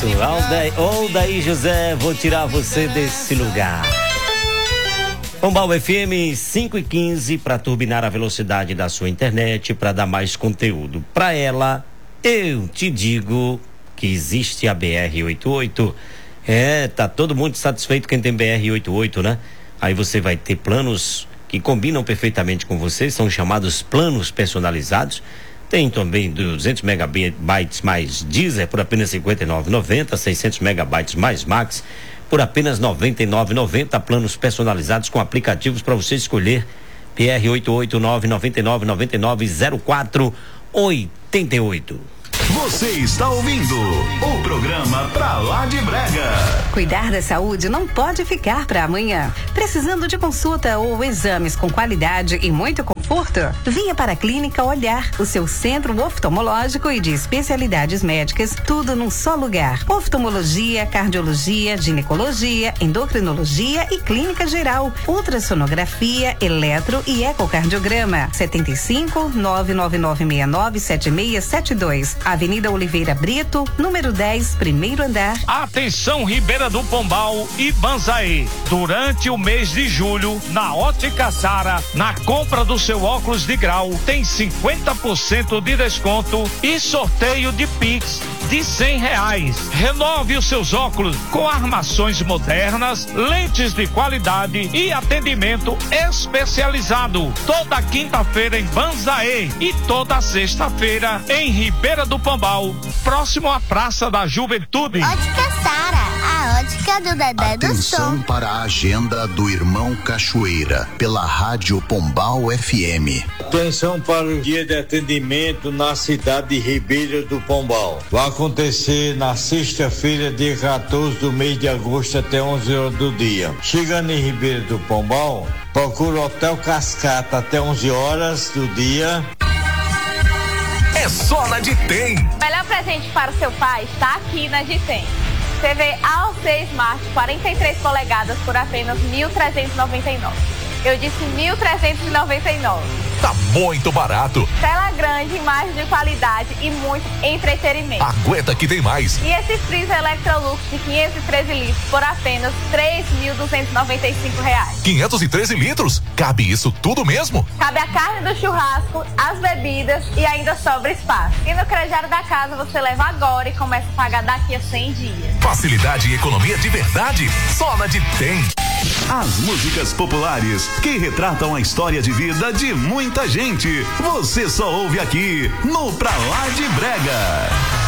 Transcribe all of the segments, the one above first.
isso. Aldair José, vou tirar você desse lugar. Pombal FM 5:15 para turbinar a velocidade da sua internet, para dar mais conteúdo. Para ela, eu te digo que existe a BR-88. Tá todo mundo satisfeito quem tem BR-88, né? Aí você vai ter planos que combinam perfeitamente com você, são chamados planos personalizados. Tem também 200 megabytes mais Deezer por apenas R$ 59,90, 600 megabytes mais Max por apenas R$ 99,90, planos personalizados com aplicativos para você escolher. PR-889 990488. Você está ouvindo o programa Pra Lá de Brega. Cuidar da saúde não pode ficar para amanhã. Precisando de consulta ou exames com qualidade e muito conforto? Venha para a Clínica Olhar, o seu centro oftalmológico e de especialidades médicas, tudo num só lugar. Oftalmologia, cardiologia, ginecologia, endocrinologia e clínica geral, ultrassonografia, eletro e ecocardiograma. 75 99969 7672. Avenida Oliveira Brito, número 10, primeiro andar. Atenção, Ribeira do Pombal e Banzaê. Durante o mês de julho, na Ótica Sara, na compra do seu óculos de grau, tem 50% de desconto e sorteio de Pix de R$100. Renove os seus óculos com armações modernas, lentes de qualidade e atendimento especializado. Toda quinta-feira em Banzaê e toda sexta-feira em Ribeira do Pombal, próximo à Praça da Juventude. Ótica Sara, a ótica do Dedé do Som. Atenção para a agenda do Irmão Cachoeira, pela Rádio Pombal FM. Atenção para o dia de atendimento na cidade de Ribeira do Pombal. Vai acontecer na sexta-feira, dia 14 do mês de agosto, até 11 horas do dia. Chegando em Ribeira do Pombal, procura o Hotel Cascata até 11 horas do dia. É só na Ditem. O melhor presente para o seu pai está aqui na Ditem. TV AOC Smart 43 polegadas por apenas R$1.399. Eu disse R$1.399. Tá muito barato. Tela grande, imagem de qualidade e muito entretenimento. Aguenta que tem mais. E esse freezer Electrolux de 513 litros por apenas R$3.295. 513 litros? Cabe isso tudo mesmo? Cabe a carne do churrasco, as bebidas e ainda sobra espaço. E no crediário da casa você leva agora e começa a pagar daqui a 100 dias. Facilidade e economia de verdade, só na Ditem. As músicas populares que retratam a história de vida de muita gente. Você só ouve aqui no Pra Lá de Brega.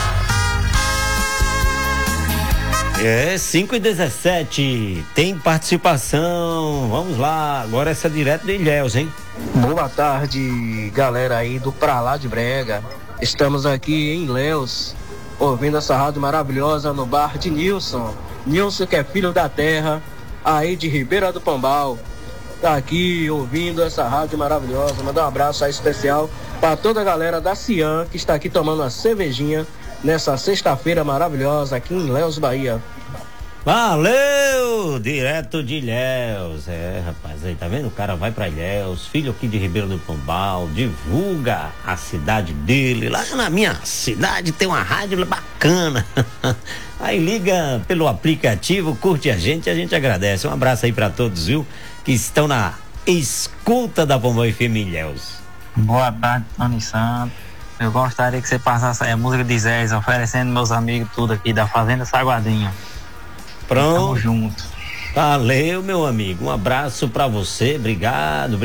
5:17. Tem participação. Vamos lá. Agora essa é direto de Ilhéus, hein? Boa tarde, galera aí do Pra Lá de Brega. Estamos aqui em Ilhéus, ouvindo essa rádio maravilhosa no bar de Nilson. Nilson, que é filho da terra, aí de Ribeira do Pombal. Tá aqui ouvindo essa rádio maravilhosa. Mandar um abraço aí especial para toda a galera da Cian, que está aqui tomando uma cervejinha nessa sexta-feira maravilhosa aqui em Ilhéus, Bahia. Valeu! Direto de Ilhéus. Rapaz, aí tá vendo? O cara vai pra Ilhéus, filho aqui de Ribeira do Pombal, divulga a cidade dele. Lá na minha cidade tem uma rádio bacana. Aí liga pelo aplicativo, curte a gente agradece. Um abraço aí pra todos, viu? Que estão na escuta da Pombal FM Ilhéus. Boa tarde, Tony Santos. Eu gostaria que você passasse a música de Zé, oferecendo meus amigos tudo aqui da Fazenda Saguadinho. Pronto. Tamo junto. Valeu, meu amigo. Um abraço pra você. Obrigado.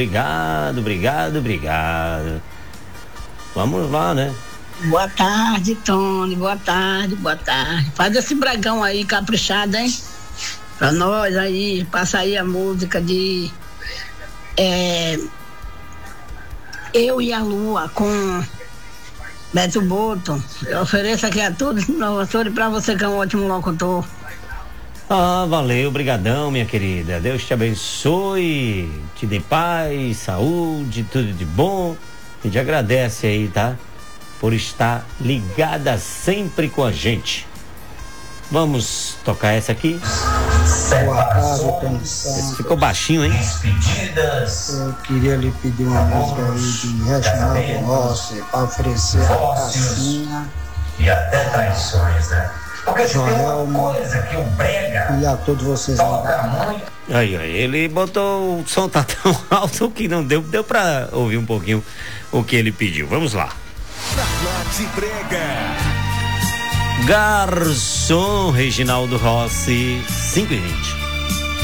Vamos lá, né? Boa tarde, Tony. Boa tarde. Faz esse bragão aí caprichado, hein? Pra nós aí, passa aí a música de Eu e a Lua com Beto Boto. Eu ofereço aqui a todos os professores, pra você que é um ótimo locutor. Valeu, brigadão, minha querida. Deus te abençoe, te dê paz, saúde, tudo de bom. A gente agradece aí, tá? Por estar ligada sempre com a gente. Vamos tocar essa aqui? Boa tarde, Esse ficou baixinho, hein? Eu queria lhe pedir uma música aí de Reginaldo Rossi para oferecer a Cassinha e até traições, né? Joelma e a todos vocês. Aí, ele botou o som tá tão alto que não deu pra ouvir um pouquinho o que ele pediu. Vamos lá. Pra lá de Brega. Garçom Reginaldo Rossi, 5h20.